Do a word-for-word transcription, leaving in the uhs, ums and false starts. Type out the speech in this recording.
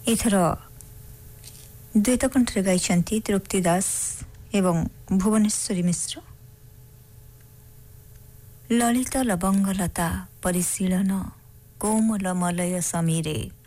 ଏଥର ଦ୍ୱୈତ କଣ୍ଠରେ ଗାଇଛନ୍ତି ତୃପ୍ତି ଦାସ ଏବଂ ଭୁବନେଶ୍ୱରୀ ମିଶ୍ର। ଲଳିତ ଲବଙ୍ଗଲତା ପରିଶୀଳନ କୋମଲ ମଲୟ ସମୀରେ